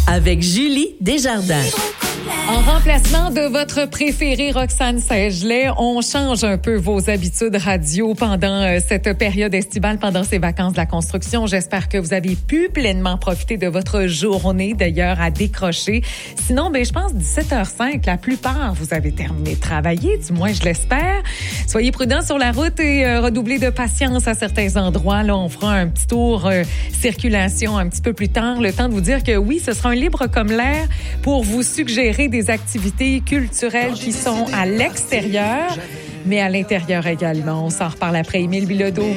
avec Julie Desjardins. En remplacement de votre préférée Roxane Saint-Gelais, on change un peu vos habitudes radio pendant cette période estivale, pendant ces vacances de la construction. J'espère que vous avez pu pleinement profiter de votre journée, d'ailleurs, à décrocher. Sinon, je pense 17h05, la plupart, vous avez terminé de travailler, du moins je l'espère. Soyez prudents sur la route et redoublez de patience à certains endroits. Là, on fera un petit tour circulation un petit peu plus tard. Le temps de vous dire que oui, ce sera un libre comme l'air pour vous suggérer des activités culturelles qui sont à l'extérieur, mais à l'intérieur également. On s'en reparle après Émile Bilodeau.